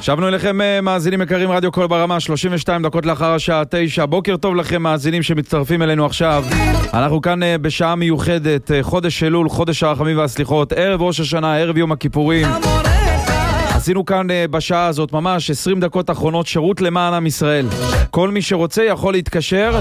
שבנו אליכם מאזינים יקרים, רדיו קול ברמה, 32 דקות לאחר השעה 9. בוקר טוב לכם מאזינים שמצטרפים אלינו עכשיו. אנחנו כאן בשעה מיוחדת, חודש אלול, חודש הרחמים והסליחות, ערב ראש השנה, ערב יום הכיפורים. עשינו כאן בשעה הזאת ממש 20 דקות אחרונות שירות למען עם ישראל. כל מי שרוצה יכול להתקשר,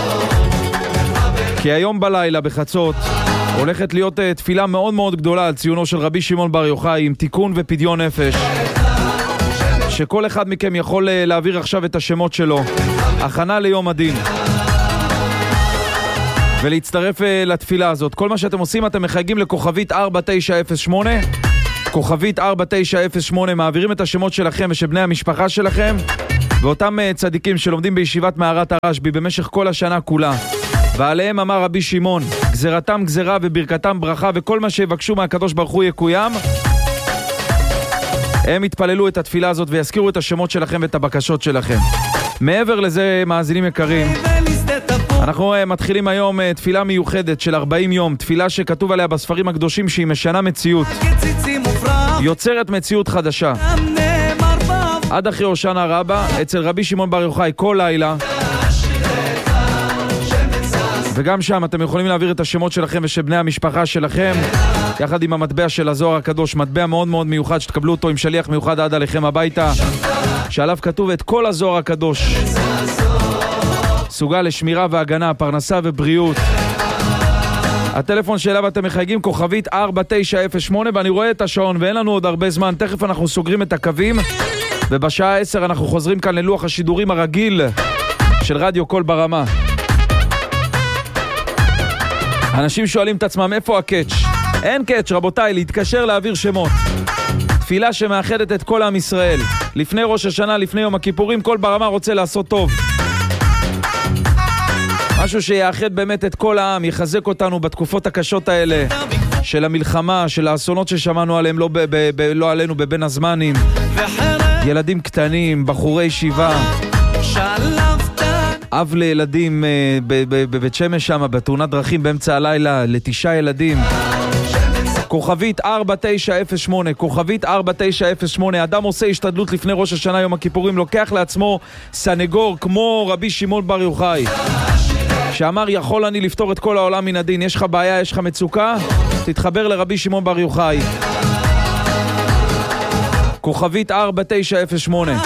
כי היום בלילה בחצות הולכת להיות תפילה מאוד מאוד גדולה על ציונו של רבי שמעון בר יוחאי עם תיקון ופדיון נפש, שכל אחד מכם יכול להעביר עכשיו את השמות שלו, הכנה ליום הדין, ולהצטרף לתפילה הזאת. כל מה שאתם עושים, אתם מחייגים לכוכבית 4908, כוכבית 4908, מעבירים את השמות שלכם ושל בני המשפחה שלכם, ואותם צדיקים שלומדים בישיבת מערת הרשב"י במשך כל השנה כולה, ועליהם אמר רבי שמעון, גזרתם גזרה וברכתם ברכה, וכל מה שיבקשו מהקדוש ברוך הוא יקוים. הם יתפללו את התפילה הזאת ויזכירו את השמות שלכם ואת הבקשות שלכם. מעבר לזה, מאזינים יקרים, אנחנו מתחילים היום תפילה מיוחדת של 40 יום, תפילה שכתוב עליה בספרים הקדושים שהיא משנה מציאות, יוצרת מציאות חדשה. עד אחרי הושענא רבה, אצל רבי שמעון בר יוחאי כל לילה, וגם שם אתם יכולים להעביר את השמות שלכם ושל בני המשפחה שלכם, יחד עם המטבע של הזוהר הקדוש, מטבע מאוד מאוד מיוחד שתקבלו אותו עם שליח מיוחד עד עליכם הביתה, שעליו כתוב את כל הזוהר הקדוש, סוגה לשמירה והגנה, פרנסה ובריאות. הטלפון שאליו אתם מחייגים כוכבית 4908, ואני רואה את השעון ואין לנו עוד הרבה זמן, תכף אנחנו סוגרים את הקווים, ובשעה 10 אנחנו חוזרים כאן ללוח השידורים הרגיל של רדיו קול ברמה. אנשים שואלים את עצמם איפה הקאץ'? אין קאץ' רבותיי, להתקשר להעביר שמות. תפילה שמאחדת את כל עם ישראל. לפני ראש השנה, לפני יום הכיפורים, קול ברמה רוצה לעשות טוב. משהו שיאחד באמת את כל העם, יחזק אותנו בתקופות הקשות האלה של המלחמה, של האסונות ששמענו עליהם, לא עלינו בבין הזמנים. ילדים קטנים, בחורי ישיבה, אב לילדים בבית שמש שם, בתאונת דרכים באמצע הלילה, ל9 ילדים. כוכבית 4908, כוכבית 4908, אדם עושה השתדלות לפני ראש השנה יום הכיפורים, לוקח לעצמו סנגור כמו רבי שמעון בר יוחאי, שאמר יכול אני לפתור את כל העולם מן הדין. יש לך בעיה, יש לך מצוקה, תתחבר לרבי שמעון בר יוחאי. כוכבית 4908.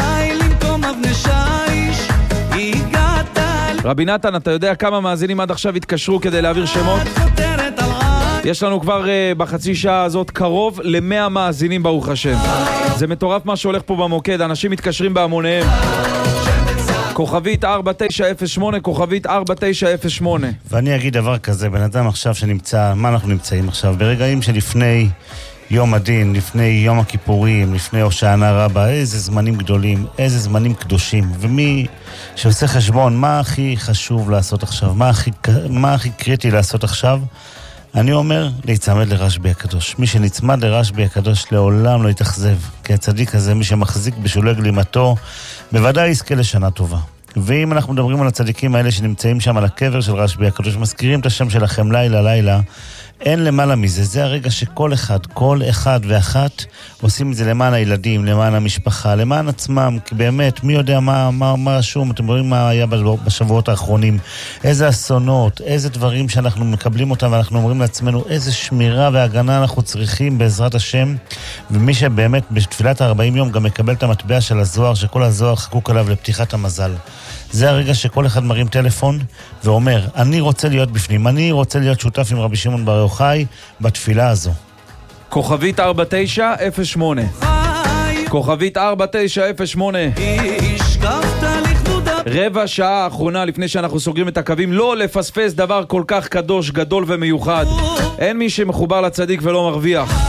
רבי נתן, אתה יודע כמה מאזינים עד עכשיו התקשרו כדי להעביר שמות? יש לנו כבר בחצי שעה הזאת קרוב ל100 מאזינים ברוך השם. זה מטורף מה שהולך פה במוקד, אנשים מתקשרים בהמוניהם. כוכבית 4908, כוכבית 4908. ואני אגיד דבר כזה, בן אדם עכשיו שנמצא, מה אנחנו נמצאים עכשיו? ברגעים שלפני יום הדין, לפני יום הכיפורים, לפני הושענא רבה, איזה זמנים גדולים, איזה זמנים קדושים, ומי שעושה חשבון, מה הכי חשוב לעשות עכשיו, מה הכי קריטי לעשות עכשיו, אני אומר, להצמד לרשב"י הקדוש. מי שנצמד לרשב"י הקדוש לעולם לא יתאכזב, כי הצדיק הזה, מי שמחזיק בשולי גלימתו, בוודאי יזכה לשנה טובה. ואם אנחנו מדברים על הצדיקים האלה שנמצאים שם על הקבר של רשב"י הקדוש, מזכירים את השם שלכם לילה, אין למעלה מזה. זה הרגע שכל אחד ואחת עושים את זה למען הילדים, למען המשפחה, למען עצמם, כי באמת, מי יודע מה רשום, אתם רואים מה היה בשבועות האחרונים, איזה אסונות, איזה דברים שאנחנו מקבלים אותם, ואנחנו אומרים לעצמנו, איזה שמירה והגנה אנחנו צריכים בעזרת השם, ומי שבאמת בתפילת 40 יום גם מקבל את המטבע של הזוהר, שכל הזוהר חקוק עליו לפתיחת המזל. זה הרגע שכל אחד מרים טלפון ואומר, אני רוצה להיות בפנים, אני רוצה להיות שותף עם רבי שמעון בר יוחאי בתפילה הזו. כוכבית 4908, כוכבית 4908. רבע שעה האחרונה לפני שאנחנו סוגרים את הקווים, לא לפספס דבר כל כך קדוש, גדול ומיוחד. אין מי שמחובר לצדיק ולא מרוויח.